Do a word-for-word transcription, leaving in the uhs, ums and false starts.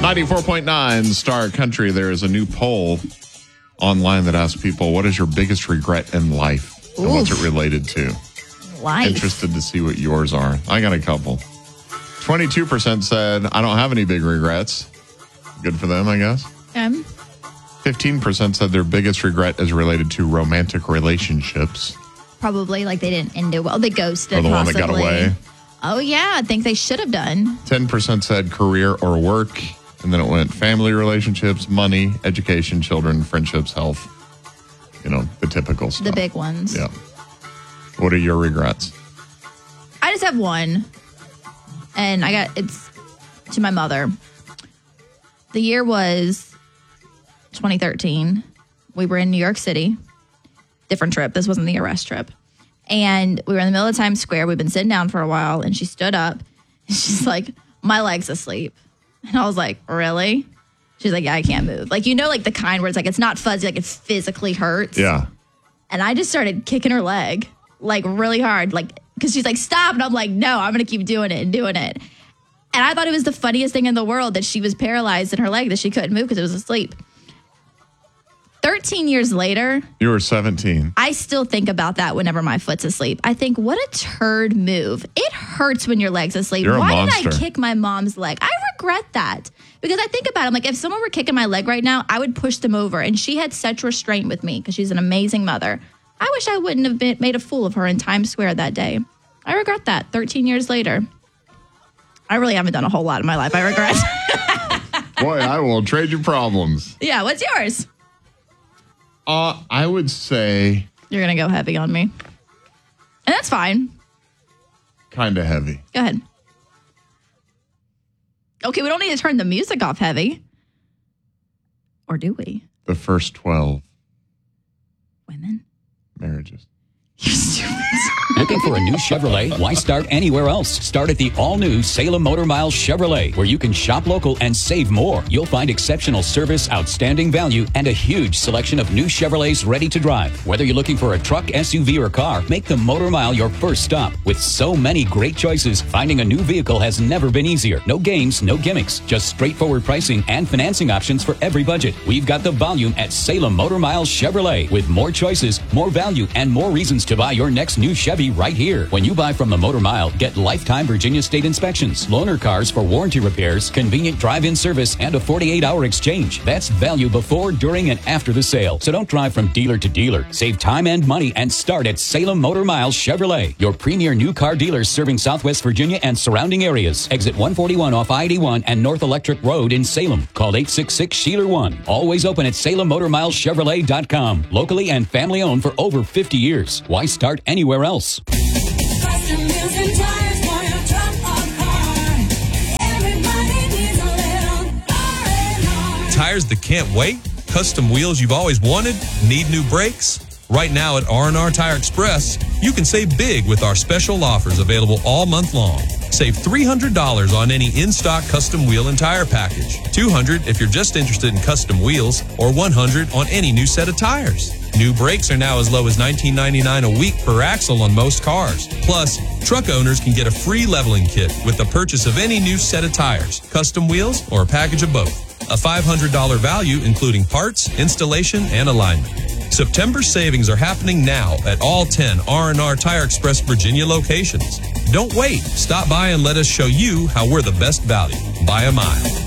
ninety-four point nine Star Country. There is a new poll online that asks people, what is your biggest regret in life? And what's it related to? Life. Interested to see what yours are. I got a couple. twenty-two percent said, I don't have any big regrets. Good for them, I guess. Um, fifteen percent said their biggest regret is related to romantic relationships. Probably like they didn't end it well. They ghosted, Or the possibly. one that got away. Oh, yeah. I think they should have done. ten percent said career or work. And then it went family relationships, money, education, children, friendships, health. You know, the typical stuff. The big ones. Yeah. What are your regrets? I just have one. And I got, it's to my mother. The year was twenty thirteen. We were in New York City. Different trip. This wasn't the arrest trip. And we were in the middle of Times Square. We'd been sitting down for a while. And she stood up. And she's like, my leg's asleep. And I was like, really? She's like, yeah, I can't move. Like, you know, like the kind where it's like, it's not fuzzy, like it physically hurts. Yeah. And I just started kicking her leg, like really hard, like, because she's like, stop. And I'm like, no, I'm going to keep doing it and doing it. And I thought it was the funniest thing in the world that she was paralyzed in her leg, that she couldn't move because it was asleep. thirteen years later. You were seventeen. I still think about that whenever my foot's asleep. I think, what a turd move. It hurts when your leg's asleep. You're a Why monster. did I kick my mom's leg? I regret that. Because I think about it, I'm like, if someone were kicking my leg right now, I would push them over. And she had such restraint with me because she's an amazing mother. I wish I wouldn't have been, made a fool of her in Times Square that day. I regret that thirteen years later. I really haven't done a whole lot in my life. I regret. Boy, I will trade you problems. Yeah, what's yours? Uh, I would say You're going to go heavy on me. And that's fine. kind of heavy. Go ahead. Okay, we don't need to turn the music off heavy. Or do we? The first twelve Women? marriages. You're stupid. Looking for a new Chevrolet? Why start anywhere else? Start at the all-new Salem Motor Miles Chevrolet, where you can shop local and save more. You'll find exceptional service, outstanding value, and a huge selection of new Chevrolets ready to drive. Whether you're looking for a truck, S U V, or car, make the Motor Mile your first stop. With so many great choices, finding a new vehicle has never been easier. No games, no gimmicks, just straightforward pricing and financing options for every budget. We've got the volume at Salem Motor Miles Chevrolet, with more choices, more value, and more reasons to buy your next new Chevy right here. When you buy from the Motor Mile, get lifetime Virginia State inspections, loaner cars for warranty repairs, convenient drive-in service, and a forty-eight hour exchange. That's value before, during, and after the sale. So don't drive from dealer to dealer. Save time and money and start at Salem Motor Miles Chevrolet, your premier new car dealer serving Southwest Virginia and surrounding areas. Exit one forty-one off I eighty-one and North Electric Road in Salem. Call eight six six, S H E A L E R one. Always open at Salem Motor Miles Chevrolet dot com. Locally and family owned for over fifty years. Why start anywhere else? Custom wheels and tires for your truck or car. Everybody needs a little R and R. Tires that can't wait? Custom wheels you've always wanted? Need new brakes? Right now at R and R Tire Express, you can save big with our special offers available all month long. Save three hundred dollars on any in-stock custom wheel and tire package, two hundred dollars if you're just interested in custom wheels, or one hundred dollars on any new set of tires. New brakes are now as low as nineteen ninety-nine dollars a week per axle on most cars. Plus, truck owners can get a free leveling kit with the purchase of any new set of tires, custom wheels, or a package of both. A five hundred dollars value including parts, installation, and alignment. September savings are happening now at all ten R and R Tire Express Virginia locations. Don't wait. Stop by and let us show you how we're the best value by a mile.